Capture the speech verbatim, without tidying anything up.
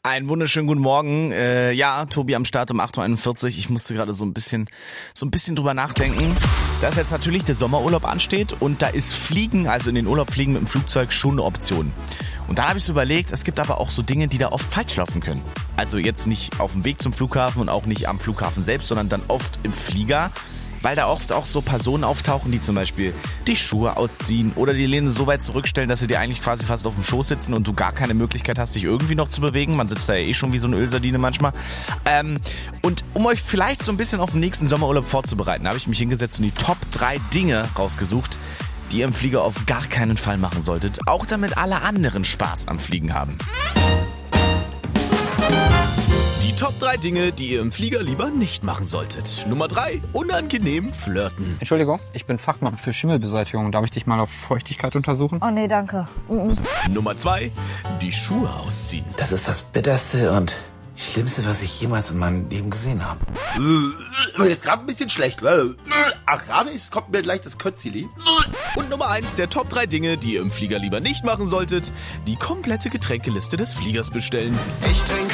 Einen wunderschönen guten Morgen. Äh, ja, Tobi am Start um acht Uhr einundvierzig. Ich musste gerade so ein bisschen, so ein bisschen drüber nachdenken, dass jetzt natürlich der Sommerurlaub ansteht und da ist Fliegen, also in den Urlaub fliegen mit dem Flugzeug, schon eine Option. Und da habe ich so überlegt, es gibt aber auch so Dinge, die da oft falsch laufen können. Also jetzt nicht auf dem Weg zum Flughafen und auch nicht am Flughafen selbst, sondern dann oft im Flieger. Weil da oft auch so Personen auftauchen, die zum Beispiel die Schuhe ausziehen oder die Lehne so weit zurückstellen, dass sie dir eigentlich quasi fast auf dem Schoß sitzen und du gar keine Möglichkeit hast, dich irgendwie noch zu bewegen. Man sitzt da ja eh schon wie so eine Ölsardine manchmal. Ähm, und um euch vielleicht so ein bisschen auf den nächsten Sommerurlaub vorzubereiten, habe ich mich hingesetzt und die Top drei Dinge rausgesucht, die ihr im Flieger auf gar keinen Fall machen solltet. Auch damit alle anderen Spaß am Fliegen haben. Die Top drei Dinge, die ihr im Flieger lieber nicht machen solltet. Nummer drei, unangenehm flirten. Entschuldigung, ich bin Fachmann für Schimmelbeseitigung. Darf ich dich mal auf Feuchtigkeit untersuchen? Oh nee, danke. Mhm. Nummer zwei, die Schuhe ausziehen. Das ist das Bitterste und Schlimmste, was ich jemals in meinem Leben gesehen habe. Mir ist gerade ein bisschen schlecht. Ach, gerade ist, kommt mir gleich das Kötzili. Und Nummer eins der Top drei Dinge, die ihr im Flieger lieber nicht machen solltet. Die komplette Getränkeliste des Fliegers bestellen. Ich trinke